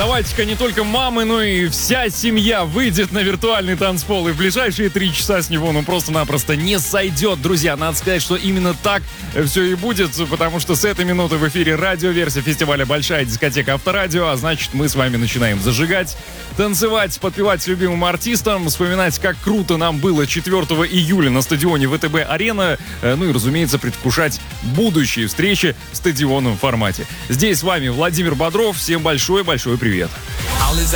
давайте-ка не только мамы, но и вся семья выйдет на виртуальный танцпол. И в ближайшие 3 часа с него просто-напросто не сойдет. Друзья, надо сказать, что именно так все и будет, потому что с этой минуты в эфире радиоверсия фестиваля «Большая дискотека Авторадио», а значит, мы с вами начинаем зажигать, танцевать, подпевать любимым артистам, вспоминать, как круто нам было 4 июля на стадионе ВТБ-арена, ну и, разумеется, предвкушать будущие встречи в стадионном формате. Здесь с вами Владимир Бодров. Всем большой-большой привет.